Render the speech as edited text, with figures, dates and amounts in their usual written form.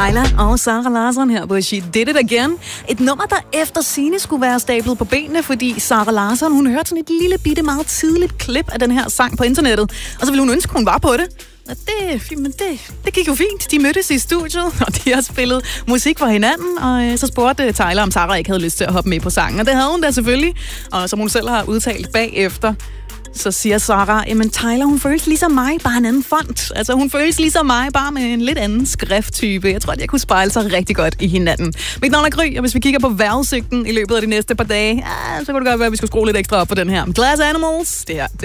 Tyler og Sara Larsson her på She Did It Again. Et nummer, der efter sigende skulle være stablet på benene, fordi Sara Larsson, hun hørte sådan et lille bitte meget tidligt klip af den her sang på internettet, og så ville hun ønske, hun var på det. Og det gik jo fint. De mødtes i studiet, og de har spillet musik for hinanden, og så spurgte Tyler, om Sara ikke havde lyst til at hoppe med på sangen, og det havde hun da selvfølgelig. Og som hun selv har udtalt bagefter, så siger Sara, jamen Tyler, hun føles ligesom mig, bare en anden font. Altså hun føles ligesom mig, bare med en lidt anden skrifttype. Jeg tror, at jeg kunne spejle sig rigtig godt i hinanden. Mit navn er Gry, og hvis vi kigger på vejrudsigten i løbet af de næste par dage, så kunne det godt være, at vi skulle skrue lidt ekstra op på den her. Glass Animals, det her.